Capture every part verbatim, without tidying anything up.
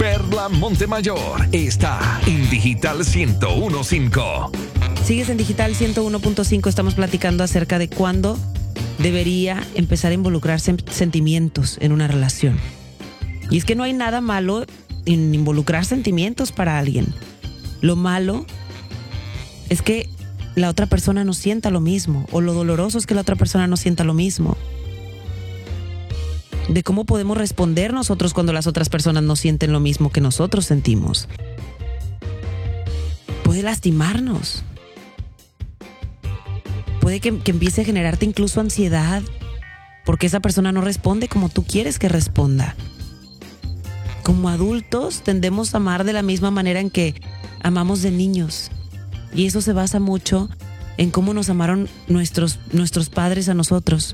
Perla Montemayor está en Digital ciento uno punto cinco. Sigues en Digital ciento uno punto cinco. Estamos platicando acerca de cuándo debería empezar a involucrarse en sentimientos en una relación. Y es que no hay nada malo en involucrar sentimientos para alguien. Lo malo es que la otra persona no sienta lo mismo, o lo doloroso es que la otra persona no sienta lo mismo. De cómo podemos responder nosotros cuando las otras personas no sienten lo mismo que nosotros sentimos. Puede lastimarnos. Puede que, que empiece a generarte incluso ansiedad porque esa persona no responde como tú quieres que responda. Como adultos tendemos a amar de la misma manera en que amamos de niños. Y eso se basa mucho en cómo nos amaron nuestros, nuestros padres a nosotros.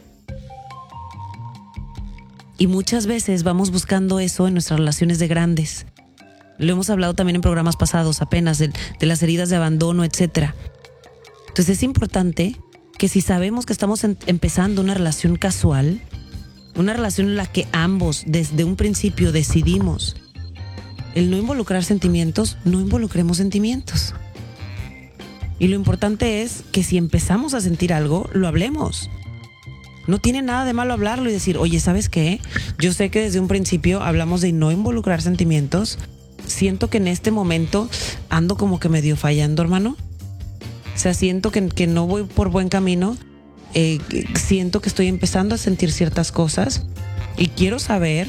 Y muchas veces vamos buscando eso en nuestras relaciones de grandes. Lo hemos hablado también en programas pasados apenas, de, de las heridas de abandono, etcétera. Entonces es importante que si sabemos que estamos en, empezando una relación casual, una relación en la que ambos desde un principio decidimos el no involucrar sentimientos, no involucremos sentimientos. Y lo importante es que si empezamos a sentir algo, lo hablemos. No tiene nada de malo hablarlo y decir, oye, ¿sabes qué? Yo sé que desde un principio hablamos de no involucrar sentimientos. Siento que en este momento ando como que medio fallando, hermano. O sea, siento que, que no voy por buen camino. Eh, siento que estoy empezando a sentir ciertas cosas y quiero saber